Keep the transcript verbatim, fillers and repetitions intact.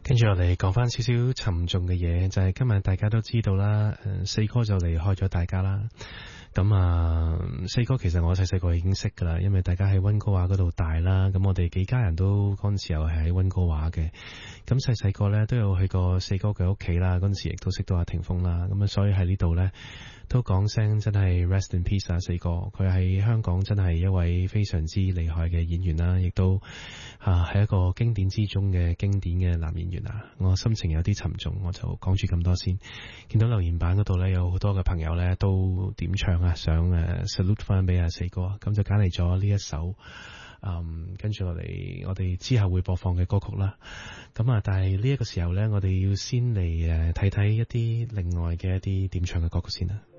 跟住我哋講翻少少沉重嘅嘢，就係、是、今日大家都知道啦，誒，四哥就離開咗大家啦。咁啊，四哥其實我細細個已經識噶啦，因為大家喺溫哥華嗰度大啦。咁我哋幾家人都嗰陣時候係喺溫哥華嘅。咁細細個咧都有去過四哥嘅屋企啦，嗰陣時亦都識到阿霆鋒啦。咁啊，所以喺呢度咧都講聲真係 rest in peace 啊，四哥。佢喺香港真係一位非常之厲害嘅演員啦，亦都啊係一個經典之中嘅經典嘅男演員啊。我心情有啲沉重，我就講住咁多先。見到留言板嗰度咧有好多嘅朋友咧都點唱啊，想誒 salute 翻俾阿四哥，咁就揀嚟咗呢一首。嗯，跟住落嚟，我哋之後會播放嘅歌曲啦。咁啊，但係呢一個時候咧，我哋要先嚟誒睇睇一啲另外嘅一啲點唱嘅歌曲先啦。